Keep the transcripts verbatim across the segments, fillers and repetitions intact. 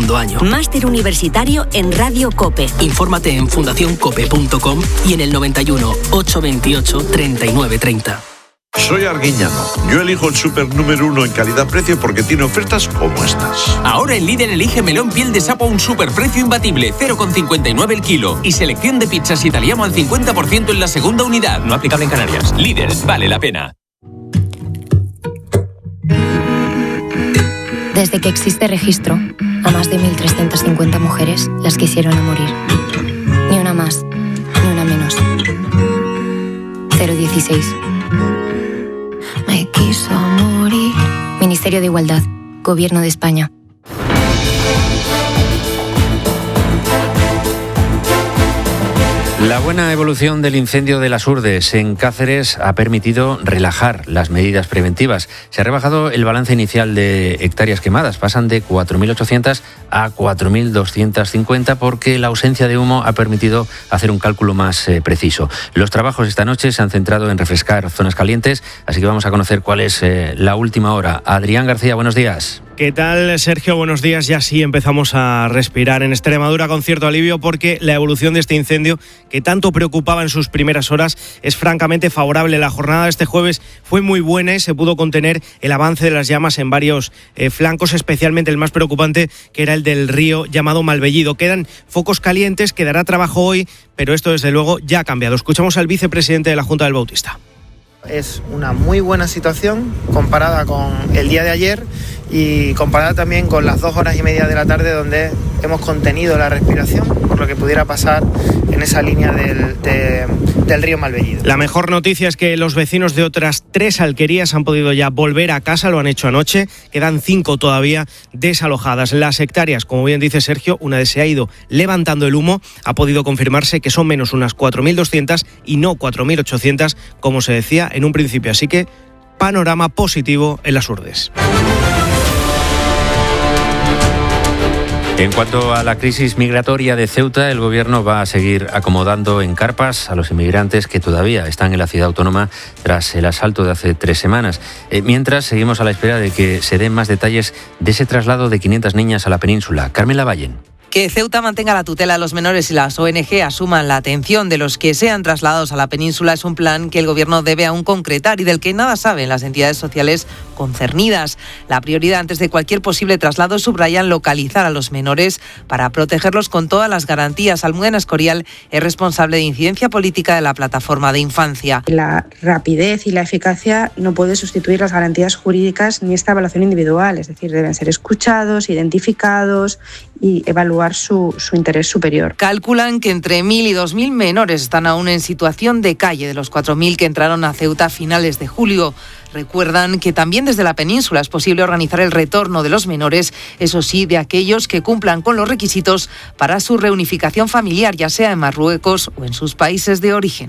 segundo año. Máster universitario en Radio COPE. Infórmate en fundación cope punto com y en el noventa y uno, ochocientos veintiocho, treinta y nueve treinta. Soy Arguiñano. Yo elijo el súper número uno en calidad-precio porque tiene ofertas como estas. Ahora en Lidl elige melón piel de sapo a un superprecio imbatible, cero coma cincuenta y nueve el kilo. Y selección de pizzas italiano al cincuenta por ciento en la segunda unidad. No aplicable en Canarias. Lidl, vale la pena. Desde que existe registro, a más de mil trescientas cincuenta mujeres las quisieron a morir. Ni una más, ni una menos. cero dieciséis. Me quiso morir. Ministerio de Igualdad, Gobierno de España. La buena evolución del incendio de las Urdes en Cáceres ha permitido relajar las medidas preventivas. Se ha rebajado el balance inicial de hectáreas quemadas. Pasan de cuatro mil ochocientas a cuatro mil doscientas cincuenta porque la ausencia de humo ha permitido hacer un cálculo más eh, preciso. Los trabajos esta noche se han centrado en refrescar zonas calientes, así que vamos a conocer cuál es eh, la última hora. Adrián García, buenos días. ¿Qué tal, Sergio? Buenos días. Ya sí empezamos a respirar en Extremadura con cierto alivio porque la evolución de este incendio que tanto preocupaba en sus primeras horas es francamente favorable. La jornada de este jueves fue muy buena y se pudo contener el avance de las llamas en varios eh, flancos, especialmente el más preocupante, que era el del río llamado Malvellido. Quedan focos calientes, quedará trabajo hoy, pero esto desde luego ya ha cambiado. Escuchamos al vicepresidente de la Junta del Bautista. Es una muy buena situación comparada con el día de ayer y comparada también con las dos horas y media de la tarde donde hemos contenido la respiración por lo que pudiera pasar en esa línea del, de, del río Malvellido. La mejor noticia es que los vecinos de otras tres alquerías han podido ya volver a casa, lo han hecho anoche, quedan cinco todavía desalojadas. Las hectáreas, como bien dice Sergio, una vez se ha ido levantando el humo, ha podido confirmarse que son menos unas cuatro mil doscientas y no cuatro mil ochocientas, como se decía en un principio. Así que panorama positivo en las Urdes. En cuanto a la crisis migratoria de Ceuta, el Gobierno va a seguir acomodando en carpas a los inmigrantes que todavía están en la ciudad autónoma tras el asalto de hace tres semanas. Eh, mientras, seguimos a la espera de que se den más detalles de ese traslado de quinientas niñas a la península. Carmen Lavallen. Que Ceuta mantenga la tutela de los menores y las O N G asuman la atención de los que sean trasladados a la península es un plan que el Gobierno debe aún concretar y del que nada saben las entidades sociales concernidas. La prioridad antes de cualquier posible traslado subrayan localizar a los menores para protegerlos con todas las garantías. Almudena Escorial es responsable de incidencia política de la Plataforma de Infancia. La rapidez y la eficacia no puede sustituir las garantías jurídicas ni esta evaluación individual, es decir, deben ser escuchados, identificados y evaluar su, su interés superior. Calculan que entre mil y dos mil menores están aún en situación de calle de los cuatro mil que entraron a Ceuta a finales de julio. Recuerdan que también desde la península es posible organizar el retorno de los menores, eso sí, de aquellos que cumplan con los requisitos para su reunificación familiar, ya sea en Marruecos o en sus países de origen.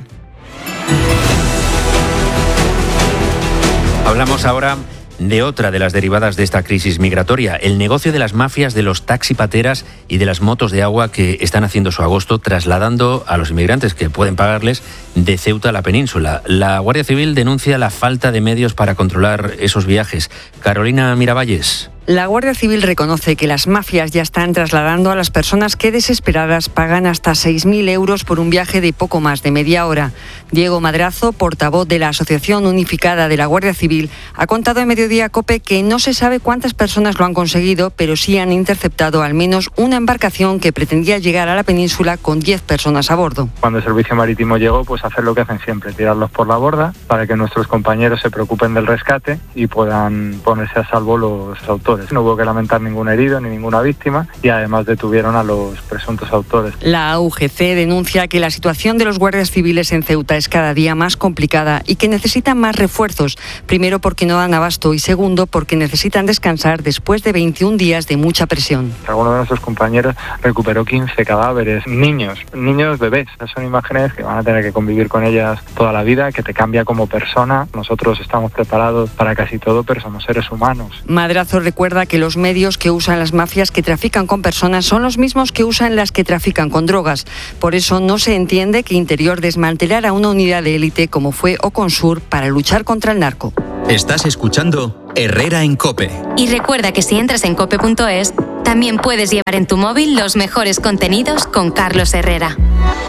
Hablamos ahora de otra de las derivadas de esta crisis migratoria, el negocio de las mafias de los taxipateras y de las motos de agua que están haciendo su agosto trasladando a los inmigrantes que pueden pagarles de Ceuta a la península. La Guardia Civil denuncia la falta de medios para controlar esos viajes. Carolina Miravalles. La Guardia Civil reconoce que las mafias ya están trasladando a las personas que desesperadas pagan hasta seis mil euros por un viaje de poco más de media hora. Diego Madrazo, portavoz de la Asociación Unificada de la Guardia Civil, ha contado en Mediodía COPE que no se sabe cuántas personas lo han conseguido, pero sí han interceptado al menos una embarcación que pretendía llegar a la península con diez personas a bordo. Cuando el servicio marítimo llegó, pues hacer lo que hacen siempre, tirarlos por la borda para que nuestros compañeros se preocupen del rescate y puedan ponerse a salvo los autores. No hubo que lamentar ningún herido ni ninguna víctima y además detuvieron a los presuntos autores. La A U G C denuncia que la situación de los guardias civiles en Ceuta es cada día más complicada y que necesitan más refuerzos. Primero porque no dan abasto y segundo porque necesitan descansar después de veintiún días de mucha presión. Alguno de nuestros compañeros recuperó quince cadáveres, niños, niños bebés. Son imágenes que van a tener que convivir con ellas toda la vida, que te cambia como persona. Nosotros estamos preparados para casi todo, pero somos seres humanos. Madrazo recuerda que los medios que usan las mafias que trafican con personas son los mismos que usan las que trafican con drogas. Por eso no se entiende que Interior desmantelara una unidad de élite como fue Oconsur para luchar contra el narco. Estás escuchando Herrera en COPE. Y recuerda que si entras en cope punto es, también puedes llevar en tu móvil los mejores contenidos con Carlos Herrera.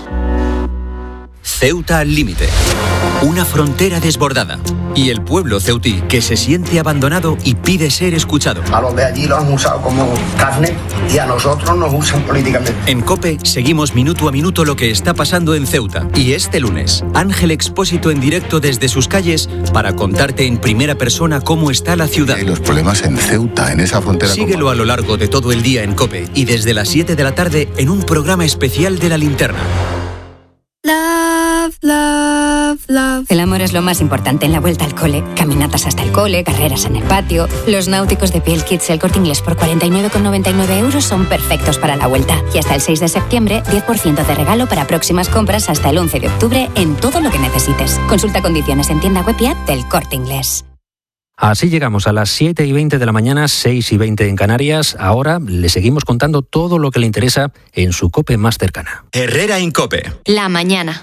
Ceuta al límite. Una frontera desbordada. Y el pueblo ceutí que se siente abandonado y pide ser escuchado. A los de allí lo han usado como carne y a nosotros nos usan políticamente. En COPE seguimos minuto a minuto lo que está pasando en Ceuta. Y este lunes, Ángel Expósito en directo desde sus calles para contarte en primera persona cómo está la ciudad. Y los problemas en Ceuta, en esa frontera. Síguelo como... a lo largo de todo el día en COPE y desde las siete de la tarde en un programa especial de La Linterna. Love, love, love. El amor es lo más importante en la vuelta al cole. Caminatas hasta el cole, carreras en el patio. Los náuticos de Piel Kids El Corte Inglés por cuarenta y nueve con noventa y nueve euros son perfectos para la vuelta. Y hasta el seis de septiembre, diez por ciento de regalo para próximas compras hasta el once de octubre en todo lo que necesites. Consulta condiciones en tienda web y app del Corte Inglés. Así llegamos a las siete y veinte de la mañana, seis y veinte en Canarias. Ahora le seguimos contando todo lo que le interesa en su COPE más cercana. Herrera en COPE. La mañana.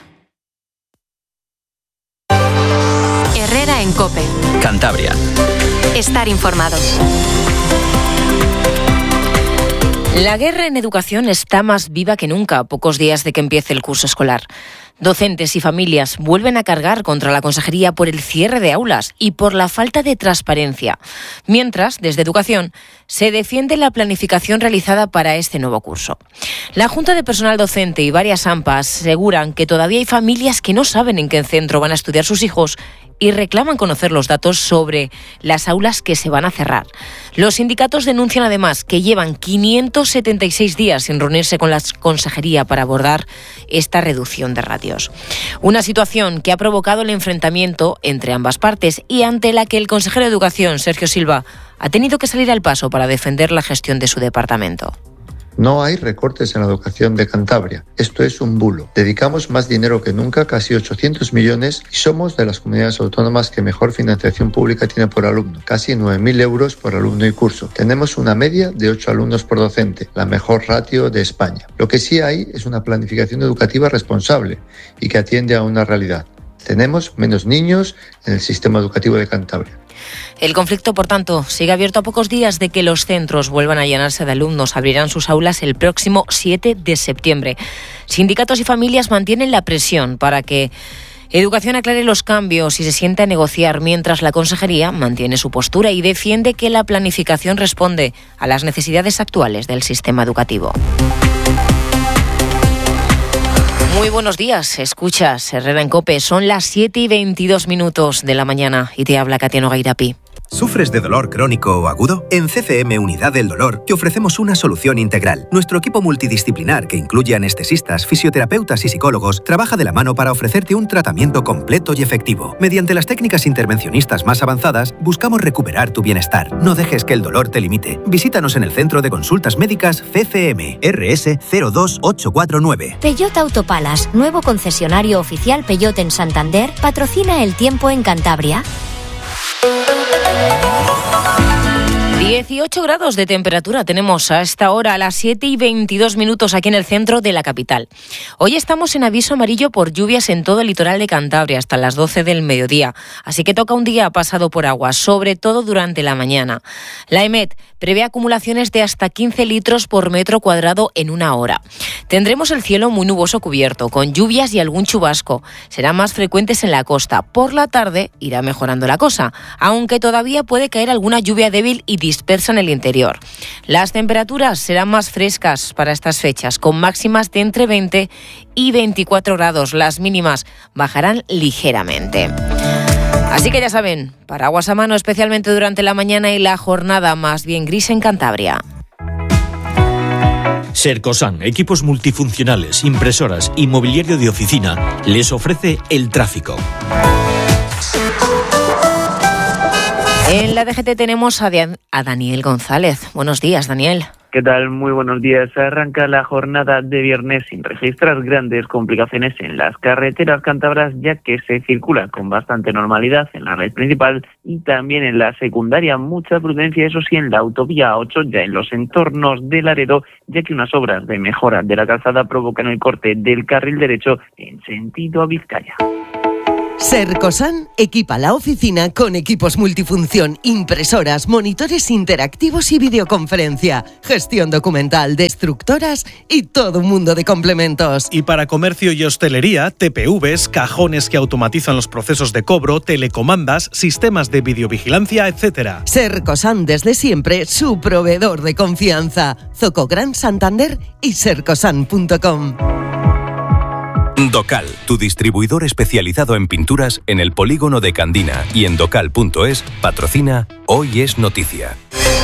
Herrera en COPE. Cantabria. Estar informado. La guerra en educación está más viva que nunca a pocos días de que empiece el curso escolar. Docentes y familias vuelven a cargar contra la Consejería por el cierre de aulas y por la falta de transparencia. Mientras, desde Educación, se defiende la planificación realizada para este nuevo curso. La Junta de Personal Docente y varias AMPAs aseguran que todavía hay familias que no saben en qué centro van a estudiar sus hijos y reclaman conocer los datos sobre las aulas que se van a cerrar. Los sindicatos denuncian además que llevan quinientos setenta y seis días sin reunirse con la Consejería para abordar esta reducción de ratios. Una situación que ha provocado el enfrentamiento entre ambas partes y ante la que el consejero de Educación, Sergio Silva, ha tenido que salir al paso para defender la gestión de su departamento. No hay recortes en la educación de Cantabria. Esto es un bulo. Dedicamos más dinero que nunca, casi ochocientos millones, y somos de las comunidades autónomas que mejor financiación pública tiene por alumno, casi nueve mil euros por alumno y curso. Tenemos una media de ocho alumnos por docente, la mejor ratio de España. Lo que sí hay es una planificación educativa responsable y que atiende a una realidad. Tenemos menos niños en el sistema educativo de Cantabria. El conflicto, por tanto, sigue abierto a pocos días de que los centros vuelvan a llenarse de alumnos. Abrirán sus aulas el próximo siete de septiembre. Sindicatos y familias mantienen la presión para que Educación aclare los cambios y se siente a negociar, mientras la Consejería mantiene su postura y defiende que la planificación responde a las necesidades actuales del sistema educativo. Muy buenos días, escuchas Herrera en COPE, son las siete y veintidós minutos de la mañana y te habla Katia Nogueirapi. ¿Sufres de dolor crónico o agudo? En C C M Unidad del Dolor te ofrecemos una solución integral. Nuestro equipo multidisciplinar, que incluye anestesistas, fisioterapeutas y psicólogos, trabaja de la mano para ofrecerte un tratamiento completo y efectivo. Mediante las técnicas intervencionistas más avanzadas, buscamos recuperar tu bienestar. No dejes que el dolor te limite. Visítanos en el Centro de Consultas Médicas C C M, R S cero dos ocho cuatro nueve. Peugeot Autopalas, nuevo concesionario oficial Peugeot en Santander, patrocina el tiempo en Cantabria. dieciocho grados de temperatura tenemos a esta hora, a las siete y veintidós minutos aquí en el centro de la capital. Hoy estamos en aviso amarillo por lluvias en todo el litoral de Cantabria hasta las doce del mediodía. Así que toca un día pasado por agua, sobre todo durante la mañana. La EMET prevé acumulaciones de hasta quince litros por metro cuadrado en una hora. Tendremos el cielo muy nuboso cubierto, con lluvias y algún chubasco. Serán más frecuentes en la costa. Por la tarde irá mejorando la cosa, aunque todavía puede caer alguna lluvia débil y dispersa en el interior. Las temperaturas serán más frescas para estas fechas, con máximas de entre veinte y veinticuatro grados. Las mínimas bajarán ligeramente. Así que ya saben, paraguas a mano, especialmente durante la mañana y la jornada más bien gris en Cantabria. Sercosan, equipos multifuncionales, impresoras y mobiliario de oficina, les ofrece el tráfico. En la D G T tenemos a, de- a Daniel González. Buenos días, Daniel. ¿Qué tal? Muy buenos días. Arranca la jornada de viernes sin registrar grandes complicaciones en las carreteras cántabras, ya que se circula con bastante normalidad en la red principal y también en la secundaria. Mucha prudencia, eso sí, en la autovía ocho, ya en los entornos de Laredo, ya que unas obras de mejora de la calzada provocan el corte del carril derecho en sentido a Vizcaya. Sercosan equipa la oficina con equipos multifunción, impresoras, monitores interactivos y videoconferencia, gestión documental, destructoras y todo un mundo de complementos. Y para comercio y hostelería, T P Vs, cajones que automatizan los procesos de cobro, telecomandas, sistemas de videovigilancia, etcétera. Sercosan, desde siempre, su proveedor de confianza. Zoco Gran Santander y sercosan punto com. Docal, tu distribuidor especializado en pinturas en el polígono de Candina y en docal punto es, patrocina Hoy es Noticia.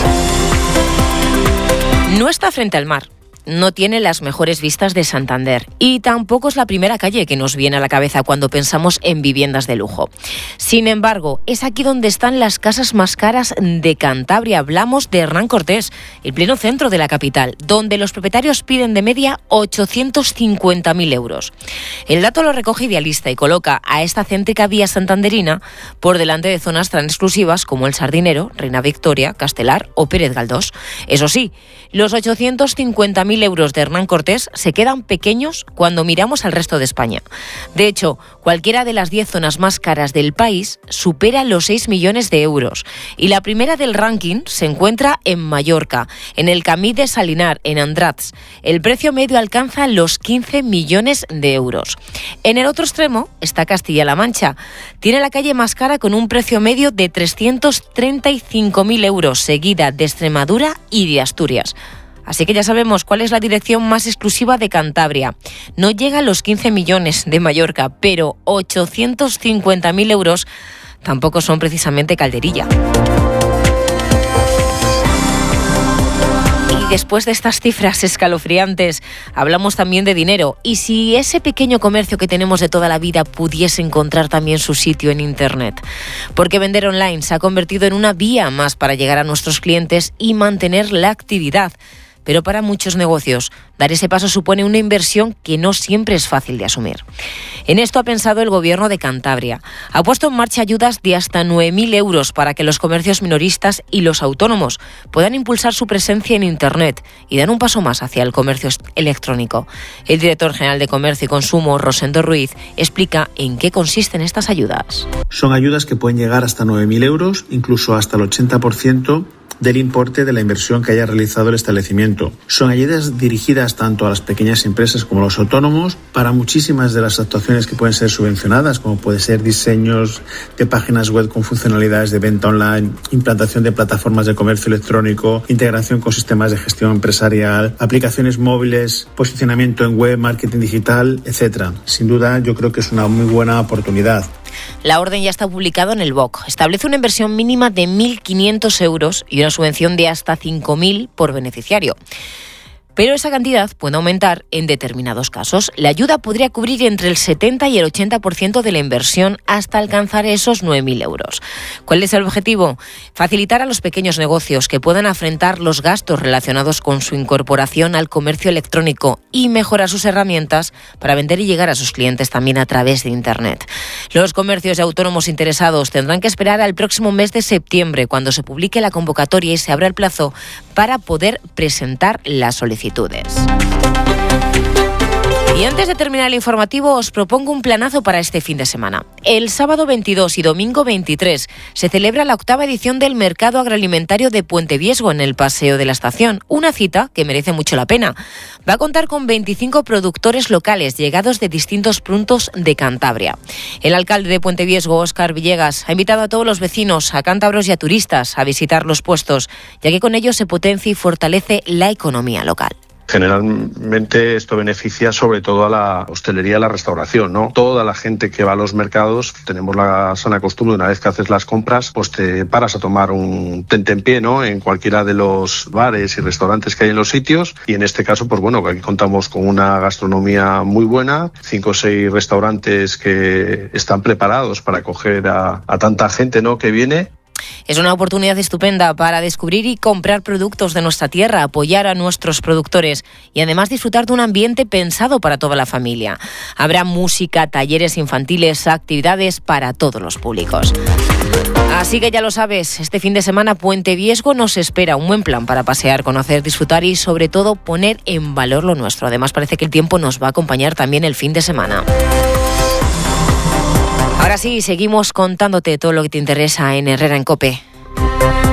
No está frente al mar. No tiene las mejores vistas de Santander y tampoco es la primera calle que nos viene a la cabeza cuando pensamos en viviendas de lujo. Sin embargo, es aquí donde están las casas más caras de Cantabria. Hablamos de Hernán Cortés, el pleno centro de la capital, donde los propietarios piden de media ochocientos cincuenta mil euros. El dato lo recoge Idealista y coloca a esta céntrica vía santanderina por delante de zonas tan exclusivas como El Sardinero, Reina Victoria, Castelar o Pérez Galdós. Eso sí, los ochocientos cincuenta mil euros de Hernán Cortés se quedan pequeños cuando miramos al resto de España. De hecho, cualquiera de las diez zonas más caras del país supera los seis millones de euros. Y la primera del ranking se encuentra en Mallorca, en el Camí de Salinar, en Andratx. El precio medio alcanza los quince millones de euros. En el otro extremo está Castilla-La Mancha. Tiene la calle más cara con un precio medio de trescientos treinta y cinco mil euros, seguida de Extremadura y de Asturias. Así que ya sabemos cuál es la dirección más exclusiva de Cantabria. No llega a los quince millones de Mallorca, pero ochocientos cincuenta mil euros tampoco son precisamente calderilla. Y después de estas cifras escalofriantes, hablamos también de dinero. Y si ese pequeño comercio que tenemos de toda la vida pudiese encontrar también su sitio en Internet. Porque vender online se ha convertido en una vía más para llegar a nuestros clientes y mantener la actividad. Pero para muchos negocios, dar ese paso supone una inversión que no siempre es fácil de asumir. En esto ha pensado el Gobierno de Cantabria. Ha puesto en marcha ayudas de hasta nueve mil euros para que los comercios minoristas y los autónomos puedan impulsar su presencia en Internet y dar un paso más hacia el comercio electrónico. El director general de Comercio y Consumo, Rosendo Ruiz, explica en qué consisten estas ayudas. Son ayudas que pueden llegar hasta nueve mil euros, incluso hasta el ochenta por ciento del importe de la inversión que haya realizado el establecimiento. Son ayudas dirigidas tanto a las pequeñas empresas como a los autónomos para muchísimas de las actuaciones que pueden ser subvencionadas, como puede ser diseños de páginas web con funcionalidades de venta online, implantación de plataformas de comercio electrónico, integración con sistemas de gestión empresarial, aplicaciones móviles, posicionamiento en web, marketing digital, etcétera. Sin duda, yo creo que es una muy buena oportunidad. La orden ya está publicada en el B O C. Establece una inversión mínima de mil quinientos euros y una subvención de hasta cinco mil por beneficiario. Pero esa cantidad puede aumentar en determinados casos. La ayuda podría cubrir entre el setenta y el ochenta por ciento de la inversión hasta alcanzar esos nueve mil euros. ¿Cuál es el objetivo? Facilitar a los pequeños negocios que puedan afrontar los gastos relacionados con su incorporación al comercio electrónico y mejorar sus herramientas para vender y llegar a sus clientes también a través de Internet. Los comercios y autónomos interesados tendrán que esperar al próximo mes de septiembre, cuando se publique la convocatoria y se abra el plazo para poder presentar las solicitudes. Y antes de terminar el informativo, os propongo un planazo para este fin de semana. El sábado veintidós y domingo veintitrés se celebra la octava edición del Mercado Agroalimentario de Puente Viesgo en el Paseo de la Estación. Una cita que merece mucho la pena. Va a contar con veinticinco productores locales llegados de distintos puntos de Cantabria. El alcalde de Puente Viesgo, Óscar Villegas, ha invitado a todos los vecinos, a cántabros y a turistas a visitar los puestos, ya que con ello se potencia y fortalece la economía local. Generalmente esto beneficia sobre todo a la hostelería y a la restauración, ¿no? Toda la gente que va a los mercados, tenemos la sana costumbre, una vez que haces las compras, pues te paras a tomar un tentempié, ¿no? En cualquiera de los bares y restaurantes que hay en los sitios, y en este caso, pues bueno, aquí contamos con una gastronomía muy buena, cinco o seis restaurantes que están preparados para acoger a, a tanta gente, ¿no?, que viene. Es una oportunidad estupenda para descubrir y comprar productos de nuestra tierra, apoyar a nuestros productores y además disfrutar de un ambiente pensado para toda la familia. Habrá música, talleres infantiles, actividades para todos los públicos. Así que ya lo sabes, este fin de semana Puente Viesgo nos espera, un buen plan para pasear, conocer, disfrutar y sobre todo poner en valor lo nuestro. Además parece que el tiempo nos va a acompañar también el fin de semana. Ahora sí, seguimos contándote todo lo que te interesa en Herrera en COPE.